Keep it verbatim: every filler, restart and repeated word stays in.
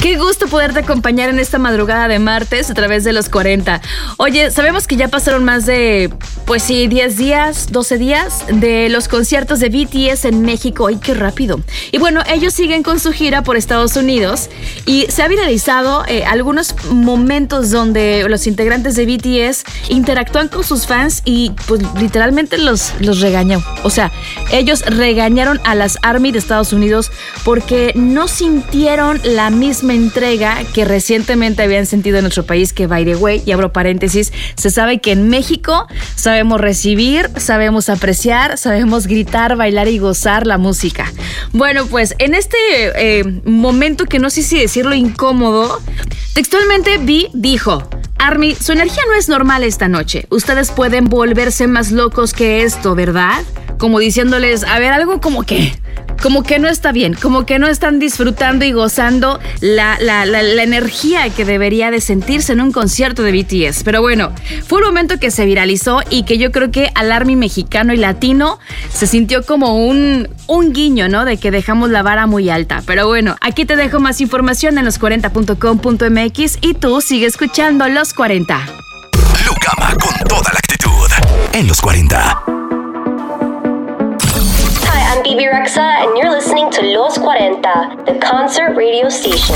Qué gusto poderte acompañar en esta madrugada de martes a través de los cuarenta. Oye, sabemos que ya pasaron más de, pues sí, diez días, doce días de los conciertos de B T S en México. ¡Ay, qué rápido! Y bueno, ellos siguen con su gira por Estados Unidos y se ha viralizado eh, algunos momentos donde los integrantes de B T S interactúan con sus fans y pues literalmente los, los regañó. O sea, ellos regañaron a las ARMY de Estados Unidos porque no sintieron la misma entrega que recientemente habían sentido en nuestro país, que, by the way, y abro paréntesis, se sabe que en México sabemos recibir, sabemos apreciar, sabemos gritar, bailar y gozar la música. Bueno, pues en este eh, momento que no sé si decirlo incómodo, textualmente Vi dijo: ARMY, su energía no es normal esta noche. Ustedes pueden volverse más locos que esto, ¿verdad? Como diciéndoles, a ver, algo como que... Como que no está bien, como que no están disfrutando y gozando la, la, la, la energía que debería de sentirse en un concierto de B T S. Pero bueno, fue un momento que se viralizó y que yo creo que al ARMY mexicano y latino se sintió como un, un guiño, ¿no? De que dejamos la vara muy alta. Pero bueno, aquí te dejo más información en los cuarenta punto com punto m x y tú sigue escuchando Los cuarenta. Lucama con toda la actitud en Los cuarenta. I'm Bibi Rexa, and you're listening to Los cuarenta, the concert radio station.